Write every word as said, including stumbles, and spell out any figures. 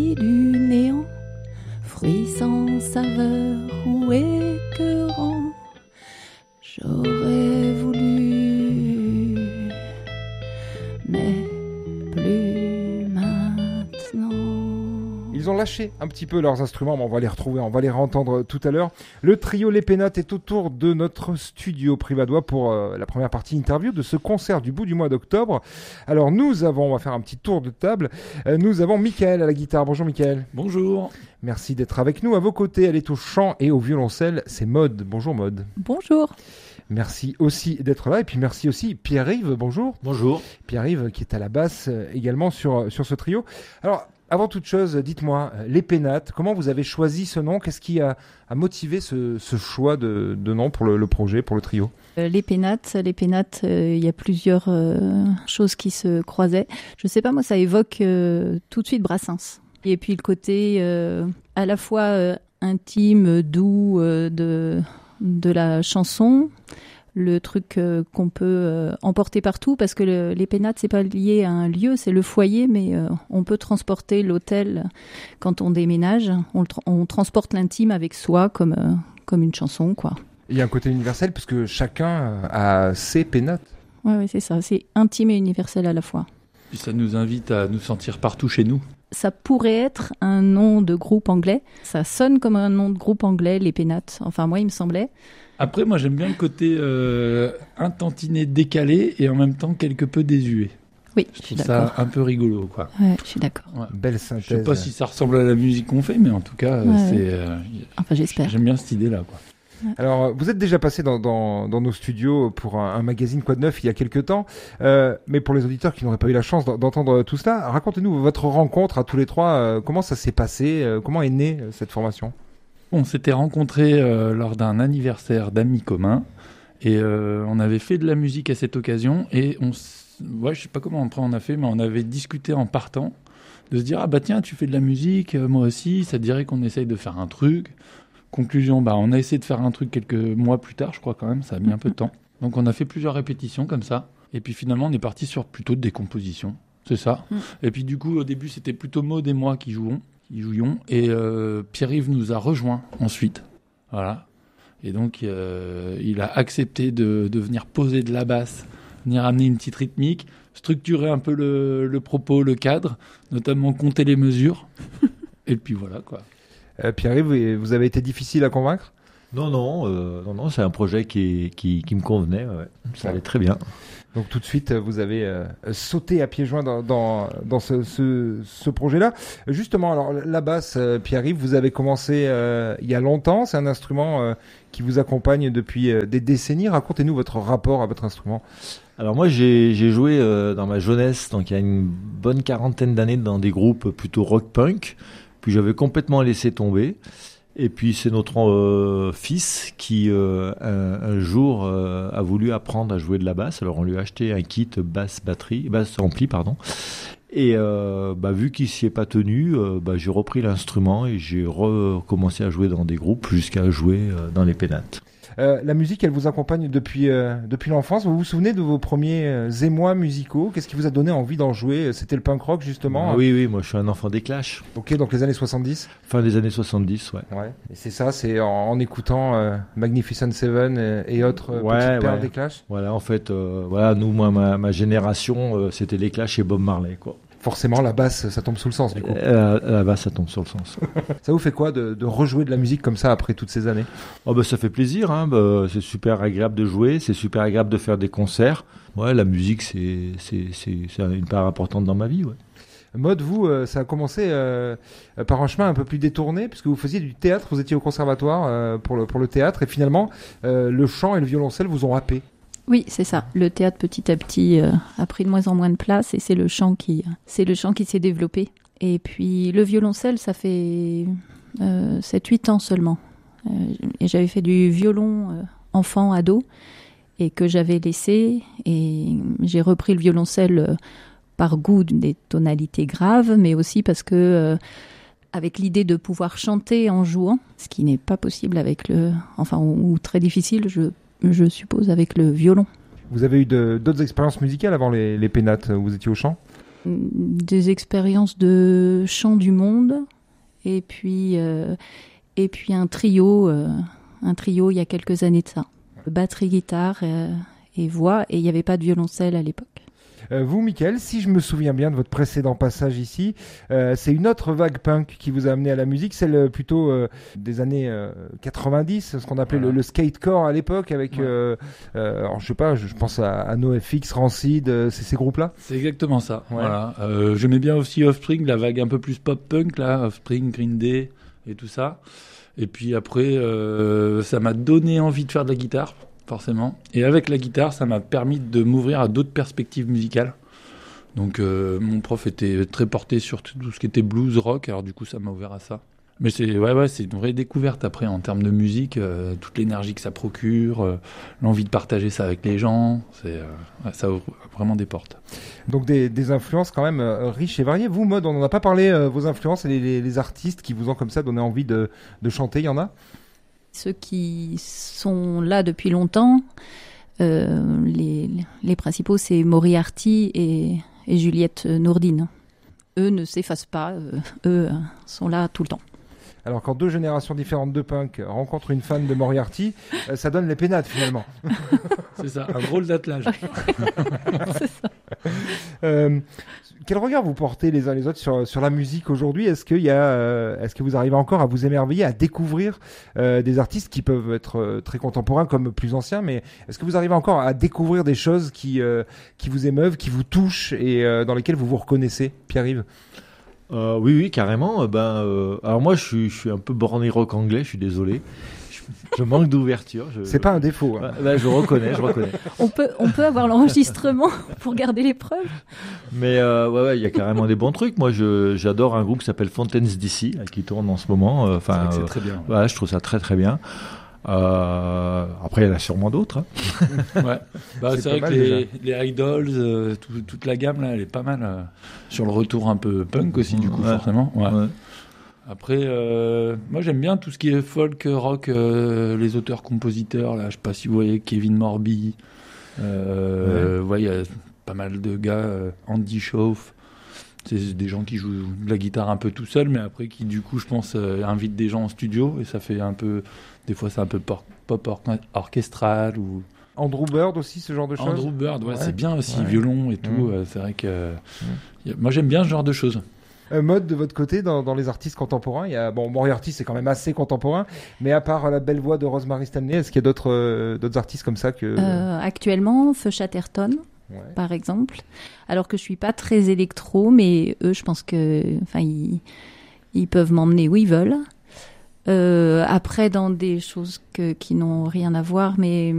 Du néant, fruits sans saveur ou écœurant, j'aurais voulu, mais plus maintenant. Ils ont lâché un petit peu leurs instruments, mais on va les retrouver, on va les entendre tout à l'heure. Le trio Les Pénates est autour de notre studio privadois pour euh, la première partie interview de ce concert du bout du mois d'octobre. Alors nous avons, on va faire un petit tour de table, euh, nous avons Mickaël à la guitare. Bonjour Mickaël. Bonjour. Merci d'être avec nous. À vos côtés, elle est au chant et au violoncelle, c'est Maude. Bonjour Maude. Bonjour. Merci aussi d'être là et puis merci aussi Pierre-Yves. Bonjour. Bonjour. Pierre-Yves qui est à la basse euh, également sur, sur ce trio. Alors, avant toute chose, dites-moi, Les Pénates, comment vous avez choisi ce nom ? Qu'est-ce qui a, a motivé ce, ce choix de, de nom pour le, le projet, pour le trio ? Euh, les Pénates, les Pénates, il euh, y a plusieurs euh, choses qui se croisaient. Je sais pas, moi, ça évoque euh, tout de suite Brassens. Et puis le côté euh, à la fois euh, intime, doux euh, de, de la chanson, le truc euh, qu'on peut euh, emporter partout, parce que le, les Pénates, c'est pas lié à un lieu, c'est le foyer, mais euh, on peut transporter l'hôtel quand on déménage. On, tra- on transporte l'intime avec soi comme, euh, comme une chanson, quoi. Il y a un côté universel puisque chacun a ses Pénates. Oui, ouais, c'est ça. C'est intime et universel à la fois. Puis ça nous invite à nous sentir partout chez nous. Ça pourrait être un nom de groupe anglais. Ça sonne comme un nom de groupe anglais, les Pénates. Enfin, moi, il me semblait. Après, moi, j'aime bien le côté euh, un tantinet décalé et en même temps quelque peu désuet. Oui, je je suis trouve d'accord. ça un peu rigolo, quoi. Ouais, je suis d'accord. Ouais. Belle synthèse. Je sais pas si ça ressemble à la musique qu'on fait, mais en tout cas, Ouais. c'est. Euh, Enfin, j'espère. J'aime bien cette idée-là, quoi. Alors, vous êtes déjà passé dans, dans, dans nos studios pour un, un magazine Quoi de Neuf il y a quelques temps, euh, mais pour les auditeurs qui n'auraient pas eu la chance d'entendre tout cela, racontez-nous votre rencontre à tous les trois, euh, comment ça s'est passé, euh, comment est née euh, cette formation ? On s'était rencontrés euh, lors d'un anniversaire d'amis communs et euh, on avait fait de la musique à cette occasion et on, s- ouais, je sais pas comment après on a fait, mais on avait discuté en partant de se dire ah bah tiens tu fais de la musique, euh, moi aussi, ça te dirait qu'on essaye de faire un truc. Conclusion, bah on a essayé de faire un truc quelques mois plus tard, je crois quand même, ça a mis un peu de temps. Donc on a fait plusieurs répétitions comme ça et puis finalement on est parti sur plutôt des compositions, c'est ça. Mm. Et puis du coup au début c'était plutôt Maud et moi qui jouons. Qui jouions et euh, Pierre-Yves nous a rejoints ensuite, voilà. Et donc euh, il a accepté de, de venir poser de la basse, venir amener une petite rythmique, structurer un peu le, le propos, le cadre, notamment compter les mesures. Et puis voilà quoi. euh, Pierre-Yves, vous avez été difficile à convaincre ? Non, non, euh, non, non, c'est un projet qui, qui, qui me convenait, ouais. Ça allait très bien. Donc tout de suite, vous avez euh, sauté à pieds joints dans, dans, dans ce, ce, ce projet-là. Justement, alors la basse, euh, Pierre-Yves, vous avez commencé euh, il y a longtemps. C'est un instrument euh, qui vous accompagne depuis euh, des décennies. Racontez-nous votre rapport à votre instrument. Alors moi, j'ai, j'ai joué euh, dans ma jeunesse, donc il y a une bonne quarantaine d'années, dans des groupes plutôt rock-punk. Puis j'avais complètement laissé tomber. Et puis c'est notre euh, fils qui euh, un, un jour euh, a voulu apprendre à jouer de la basse. Alors on lui a acheté un kit basse batterie, basse ampli pardon. Et euh, bah, vu qu'il s'y est pas tenu, euh, bah, j'ai repris l'instrument et j'ai recommencé à jouer dans des groupes jusqu'à jouer euh, dans les Pénates. Euh, la musique, elle vous accompagne depuis, euh, depuis l'enfance. Vous vous souvenez de vos premiers euh, émois musicaux ? Qu'est-ce qui vous a donné envie d'en jouer ? C'était le punk rock, justement. Ah, oui, oui, moi je suis un enfant des Clash. Ok, donc les années soixante-dix. Fin des années soixante-dix, ouais. Ouais. Et c'est ça, c'est en, en écoutant euh, Magnificent Seven et, et autres euh, Ouais, petites perles ouais. des Clash. Voilà, en fait, euh, voilà, nous, moi, ma, ma génération, euh, c'était les Clash et Bob Marley, quoi. Forcément, la basse, ça tombe sous le sens, du coup. Euh, la basse, ça tombe sur le sens. Ça vous fait quoi de, de rejouer de la musique comme ça après toutes ces années ? Oh bah ça fait plaisir, hein. Bah, c'est super agréable de jouer, c'est super agréable de faire des concerts. Ouais, la musique, c'est, c'est, c'est, c'est une part importante dans ma vie, ouais. Maude, vous, euh, ça a commencé euh, par un chemin un peu plus détourné, puisque vous faisiez du théâtre, vous étiez au conservatoire euh, pour, le, pour le théâtre, et finalement, euh, le chant et le violoncelle vous ont happé. Oui, c'est ça. Le théâtre, petit à petit, euh, a pris de moins en moins de place et c'est le chant qui, c'est le chant qui s'est développé. Et puis, le violoncelle, ça fait euh, sept huit ans seulement. Euh, et j'avais fait du violon euh, enfant, ado, et que j'avais laissé. Et j'ai repris le violoncelle euh, par goût des tonalités graves, mais aussi parce que, euh, avec l'idée de pouvoir chanter en jouant, ce qui n'est pas possible avec le... Enfin, ou, ou très difficile, je je suppose, avec le violon. Vous avez eu de, d'autres expériences musicales avant les, les Pénates ? Vous étiez au chant ? Des expériences de chant du monde, et puis, euh, et puis un trio, euh, un trio il y a quelques années de ça. Batterie, guitare euh, et voix, et il n'y avait pas de violoncelle à l'époque. Euh, vous, Mickaël, si je me souviens bien de votre précédent passage ici, euh, c'est une autre vague punk qui vous a amené à la musique, celle plutôt euh, des années euh, quatre-vingt-dix, ce qu'on appelait voilà. le, le skatecore à l'époque, avec, ouais. euh, euh, alors je sais pas, je, je pense à, à NoFX, Rancid, euh, c'est ces groupes-là. C'est exactement ça. Ouais. Voilà. Euh, j'aimais bien aussi Offspring, la vague un peu plus pop-punk, là, Offspring, Green Day et tout ça. Et puis après, euh, ça m'a donné envie de faire de la guitare. Forcément. Et avec la guitare, ça m'a permis de m'ouvrir à d'autres perspectives musicales. Donc, euh, mon prof était très porté sur tout ce qui était blues, rock. Alors, du coup, ça m'a ouvert à ça. Mais c'est, ouais, ouais, c'est une vraie découverte après, en termes de musique. Euh, toute l'énergie que ça procure, euh, l'envie de partager ça avec les gens. C'est, euh, ouais, ça ouvre vraiment des portes. Donc, des, des influences quand même euh, riches et variées. Vous, Maud, on n'en a pas parlé, euh, vos influences et les, les, les artistes qui vous ont comme ça donné envie de, de chanter, il y en a ? Ceux qui sont là depuis longtemps, euh, les, les principaux, c'est Moriarty et, et Juliette Nourdine. Eux ne s'effacent pas, euh, eux sont là tout le temps. Alors, quand deux générations différentes de punk rencontrent une fan de Moriarty, euh, ça donne les pénates finalement. C'est ça, un drôle d'attelage. C'est ça. Euh, quel regard vous portez les uns les autres sur, sur la musique aujourd'hui ? Est-ce qu'il y a, euh, est-ce que vous arrivez encore à vous émerveiller, à découvrir euh, des artistes qui peuvent être euh, très contemporains comme plus anciens, mais est-ce que vous arrivez encore à découvrir des choses qui, euh, qui vous émeuvent, qui vous touchent et euh, dans lesquelles vous vous reconnaissez, Pierre-Yves ? Euh, oui, oui, carrément. Ben, euh, alors moi, je suis, je suis un peu borné rock anglais, je suis désolé. Je, je manque d'ouverture. Je, C'est pas un défaut. Hein. Ben, je reconnais, je reconnais. On peut, on peut avoir l'enregistrement pour garder les preuves. Mais euh, ouais, ouais, il y a carrément des bons trucs. Moi, je, j'adore un groupe qui s'appelle Fountains D C, qui tourne en ce moment. Enfin, c'est, c'est très bien. Ouais, je trouve ça très très bien. Euh, après, il y en a sûrement d'autres. Hein. Ouais. Bah, c'est, c'est vrai que les, les Idols, euh, tout, toute la gamme là, elle est pas mal euh, sur le retour un peu punk aussi, du coup, ouais. forcément. Ouais. Ouais. Après, euh, moi j'aime bien tout ce qui est folk, rock, euh, les auteurs-compositeurs. Là, je sais pas si vous voyez Kevin Morby. Euh, ouais, il ouais, y a pas mal de gars. Euh, Andy Schauf. C'est des gens qui jouent de la guitare un peu tout seul, mais après qui, du coup, je pense, euh, invitent des gens en studio et ça fait un peu. Des fois, c'est un peu pop, pop or- orchestral ou. Andrew Bird aussi, ce genre de choses. Andrew Bird, ouais, ouais. C'est bien aussi, ouais. violon et tout. Mmh. Euh, c'est vrai que euh, mmh. a, moi j'aime bien ce genre de choses. Euh, Maud, de votre côté, dans, dans les artistes contemporains, il y a bon Moriarty, c'est quand même assez contemporain, mais à part la belle voix de Rosemary Stanley, est-ce qu'il y a d'autres euh, d'autres artistes comme ça que euh, actuellement, Feu Chatterton. Ouais. Par exemple, alors que je suis pas très électro, mais eux, je pense que, enfin, ils, ils peuvent m'emmener où ils veulent. Euh, après, dans des choses que, qui n'ont rien à voir, mais